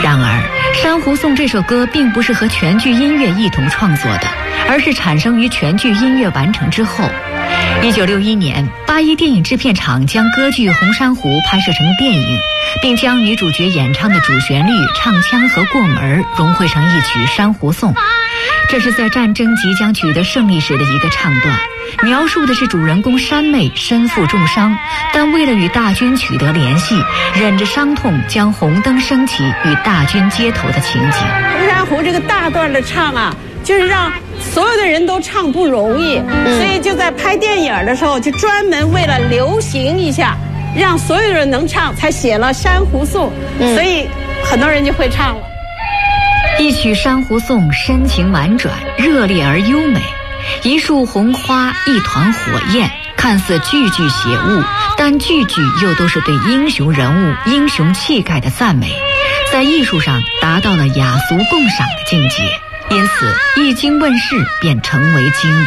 然而，《珊瑚颂》这首歌并不是和全剧音乐一同创作的，而是产生于全剧音乐完成之后。1961年，81电影制片厂将歌剧《红珊瑚》拍摄成电影，并将女主角演唱的主旋律、唱腔和过门融汇成一曲《珊瑚颂》。这是在战争即将取得胜利时的一个唱段，描述的是主人公山妹身负重伤，但为了与大军取得联系，忍着伤痛将红灯升起，与大军接头的情景。 红珊瑚这个大段的唱啊，就是让所有的人都唱不容易，所以就在拍电影的时候，就专门为了流行一下，让所有人能唱，才写了《珊瑚颂》，所以很多人就会唱了。 一曲《珊瑚颂》深情婉转，热烈而优美。一束红花，一团火焰，看似句句写物，但句句又都是对英雄人物、英雄气概的赞美，在艺术上达到了雅俗共赏的境界。因此，一经问世便成为经典。